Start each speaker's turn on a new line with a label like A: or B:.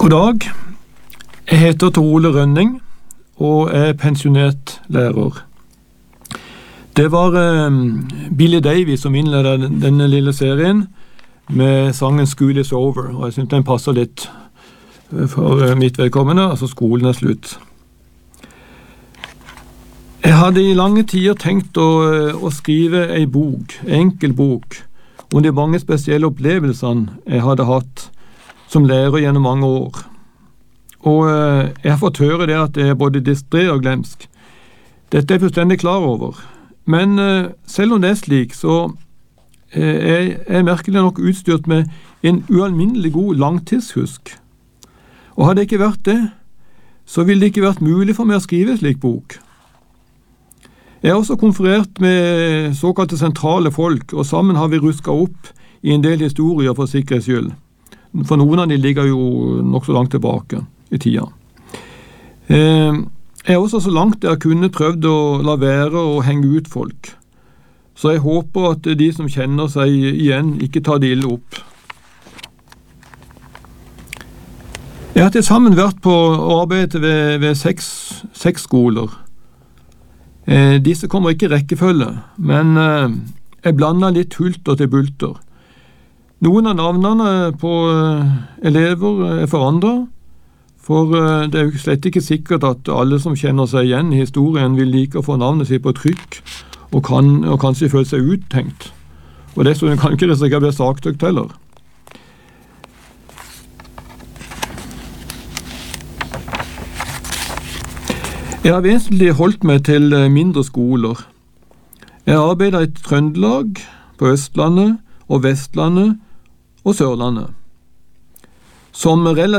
A: God dag, jeg heter Tor Ole Rønning og er pensjonert lærer. Det var Billy Davies som innledet denne lille serien med sangen School is over, og jeg synes den passer litt for mitt vedkommende, altså skolen er slutt. Jeg hadde i lange tider tenkt å skrive en bok, en enkel bok, om de mange spesielle opplevelsene jeg hadde hatt som lærer gjennom mange år. Og jeg har fått høre det at det er både distré og glemsk. Dette er jeg fullstendig klar over. Men selv om det er slik, så er jeg merkelig nok utstyrt med en ualminnelig god langtidshusk. Og hadde det ikke vært det, så ville det ikke vært mulig for meg å skrive en slik bok. Jeg har også konferert med såkalte sentrale folk, og sammen har vi rusket opp i en del historier for sikkerhets skyld. For noen av de ligger jo nok så langt tilbake i tida. Jeg har også så langt jeg har kunnet prøvd å la være å henge ut folk. Så jeg håper at de som kjenner seg igjen ikke tar det ille opp. Jeg har til sammen vært på arbeidet ved seks skoler. Disse kommer ikke i rekkefølge, men jeg blander litt hulter til bulter. Noen av navnene på elever er forandret, for det er jo slett ikke sikkert at alle som kjenner seg igjen i historien vil like å få navnet sitt på trykk, og kanskje føle seg uttenkt. Og dessuten kan ikke risikere å bli saktøkt heller. Jeg har vesentlig holdt meg til mindre skoler. Jeg arbeider i Trøndelag, på Østlandet og Vestlandet og Sørlandet. Som relativt